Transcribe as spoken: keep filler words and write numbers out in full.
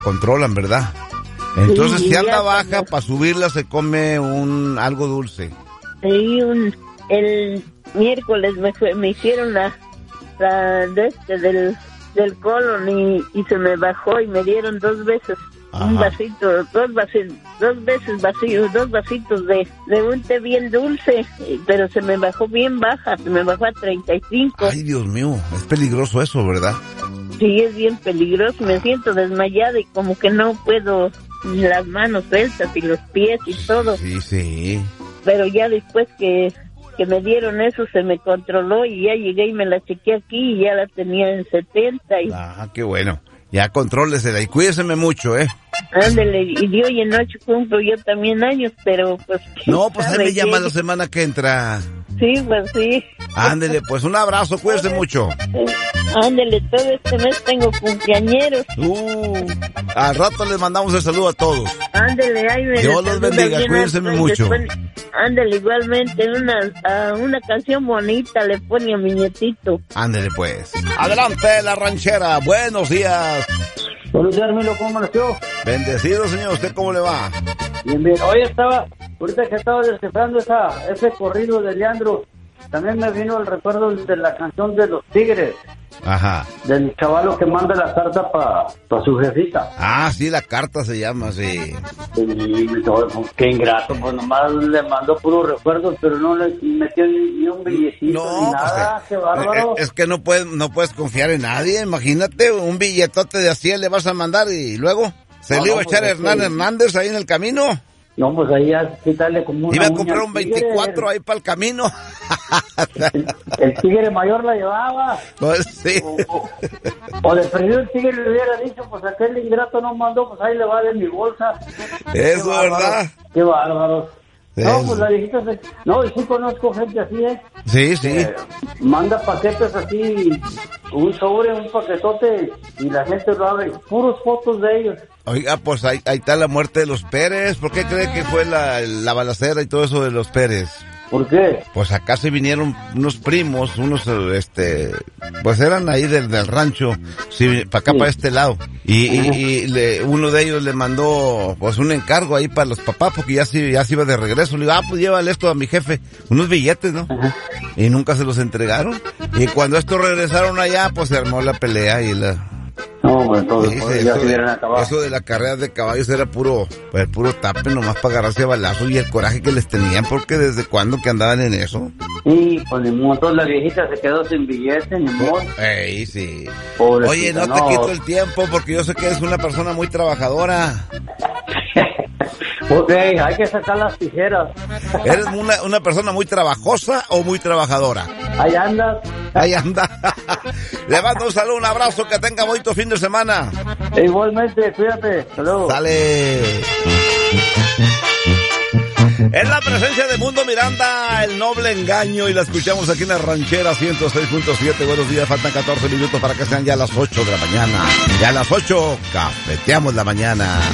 controlan, ¿verdad? Entonces, Sí, si anda ya baja, cuando- para subirla se come un algo dulce. Sí, un, el miércoles me fue, me hicieron la, la de este del, del colon y, y se me bajó y me dieron dos veces Ajá. un vasito, dos vasitos, dos veces vacíos, dos vasitos de, de un té bien dulce, pero se me bajó bien baja, se me bajó a treinta y cinco. Ay, Dios mío, es peligroso eso, ¿verdad? Sí, es bien peligroso, me siento desmayada y como que no puedo, las manos sueltas y los pies y todo. Sí, sí. Pero ya después que, que me dieron eso se me controló y ya llegué y me la chequeé aquí y ya la tenía en setenta y Ah, qué bueno. Ya contrólesela y cuídeseme mucho, ¿eh? ándele, y de hoy en noche cumplo yo también años, pero pues... No, pues ahí sabe, me llama llegue- la semana que entra. Sí, pues sí. Ándele, pues un abrazo, cuídese mucho. Eh, Ándele, todo este mes tengo cumpleañeros. Uh, al rato les mandamos el saludo a todos. Ándele, ahí me Dios los saluda bendiga, bien cuídense alto y mucho. después- Ándele, igualmente, una, a una canción bonita le pone a mi nietito. Ándele, pues. Adelante, la ranchera. Buenos días. Buenos días, Milo, ¿cómo amaneció? Bendecido, señor. ¿Usted cómo le va? Bien, bien. Hoy estaba, ahorita que estaba descifrando esa, ese corrido de Leandro, también me vino el recuerdo de la canción de los Tigres, Ajá. del chavalo que manda la carta para pa su jefita. Ah, sí, la carta se llama, sí. Y me dijo, qué ingrato, pues nomás le mandó puros recuerdos, pero no le metió ni, ni un billetito ni No, nada, pues, qué eh, bárbaro. es que no puedes, no puedes confiar en nadie. Imagínate, un billetote de así le vas a mandar y luego se No, le iba a no, echar pues, Hernán sí. Hernández ahí en el camino. No, pues ahí ya quitarle como una Iba a uña comprar al un tigre. veinticuatro ahí para el camino. El tigre mayor la llevaba. Pues sí. O, o- o de perdido el tigre le hubiera dicho, pues aquel ingrato no mandó, pues ahí le va de mi bolsa. Eso, Qué bárbaro, ¿verdad? Qué bárbaro. No, Eso. pues la viejita se... No, y sí conozco gente así, ¿eh? Sí, sí. Eh, manda paquetes así, un sobre, un paquetote, y la gente lo abre, puros fotos de ellos. Oiga, pues ahí, ahí está la muerte de los Pérez. ¿Por qué cree que fue la, la balacera y todo eso de los Pérez? ¿Por qué? Pues acá se vinieron unos primos, unos, eh, este, pues eran ahí del, del rancho, sí, para acá, Sí. para este lado. Y, y, y le, uno de ellos le mandó, pues un encargo ahí para los papás, porque ya se, ya se iba de regreso. Le digo, ah, pues llévale esto a mi jefe, unos billetes, ¿no? Ajá. Y nunca se los entregaron. Y cuando estos regresaron allá, pues se armó la pelea y la... No, pues todo, Sí, pues, sí, ya eso, se hubieran de, acabado. eso de la carrera de caballos era puro, pues puro tape nomás para agarrarse a balazos y el coraje que les tenían, porque desde cuándo que andaban en eso. Sí, pues ni modo, entonces la viejita se quedó sin billete, ni modo. Ey, sí. Pobrecita, Oye, no, te quito el tiempo porque yo sé que eres una persona muy trabajadora. Ok, hay que sacar las tijeras. ¿Eres una, una persona muy trabajosa o muy trabajadora? Ahí andas. Ahí anda. Le mando un saludo, un abrazo, que tenga bonito fin de semana. Igualmente, cuídate. Hasta luego. Sale. Es la presencia de Mundo Miranda, el noble engaño, y la escuchamos aquí en la ranchera ciento seis punto siete. Buenos días, faltan catorce minutos para que sean ya las ocho de la mañana. Ya a las ocho, cafeteamos la mañana.